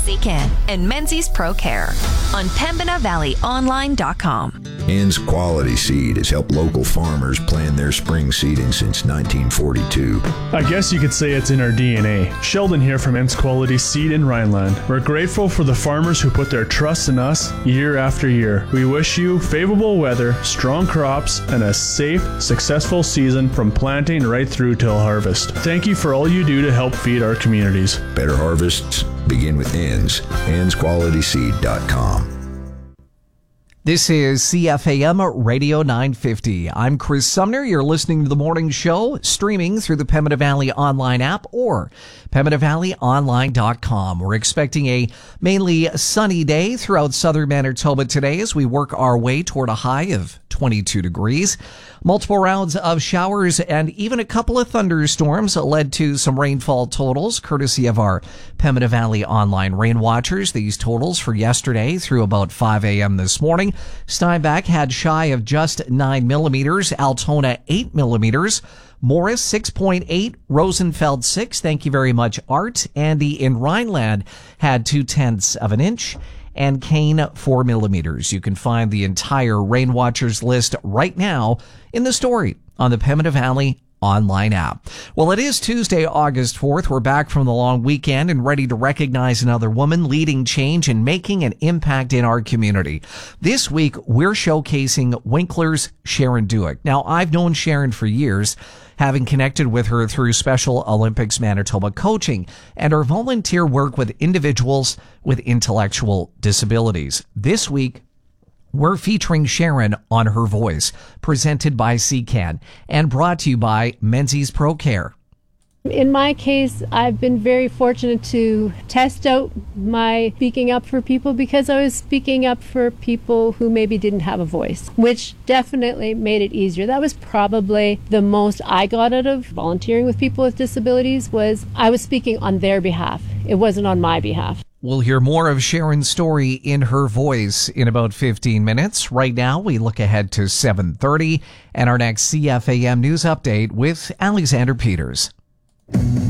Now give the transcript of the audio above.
Secan and Menzies Pro Care on PembinaValleyOnline.com. Ann's Quality Seed has helped local farmers plan their spring seeding since 1942. I guess you could say it's in our DNA. Sheldon here from Ann's Quality Seed in Rhineland. We're grateful for the farmers who put their trust in us year after year. We wish you favorable weather, strong crops, and a safe, successful season from planting right through till harvest. Thank you for all you do to help feed our communities. Better harvests begin with Ann's. Ann'sQualitySeed.com. This is CFAM Radio 950. I'm Chris Sumner. You're listening to The Morning Show, streaming through the Pembina Valley Online app or PembinaValleyOnline.com. We're expecting a mainly sunny day throughout southern Manitoba today as we work our way toward a high of 22 degrees. Multiple rounds of showers and even a couple of thunderstorms led to some rainfall totals, courtesy of our Pembina Valley Online rain watchers. These totals for yesterday through about 5 a.m. this morning. Steinbach had shy of just 9 millimeters, Altona 8 millimeters, Morris 6.8, Rosenfeld 6. Thank you very much, Art. Andy in Rhineland had 0.2 of an inch. And Kane 4 millimeters. You can find the entire Rain Watchers list right now in the story on the Pembina Valley Online app. Well, it is Tuesday, August 4th. We're back from the long weekend and ready to recognize another woman leading change and making an impact in our community. This week, we're showcasing Winkler's Sharon Duick. Now, I've known Sharon for years, having connected with her through Special Olympics Manitoba coaching and her volunteer work with individuals with intellectual disabilities. This week, we're featuring Sharon on Her Voice, presented by Secan and brought to you by Menzies Pro Care. In my case, I've been very fortunate to test out my speaking up for people because I was speaking up for people who maybe didn't have a voice, which definitely made it easier. That was probably the most I got out of volunteering with people with disabilities was I was speaking on their behalf. It wasn't on my behalf. We'll hear more of Sharon's story in Her Voice in about 15 minutes. Right now, we look ahead to 7:30 and our next CFAM news update with Alexander Peters.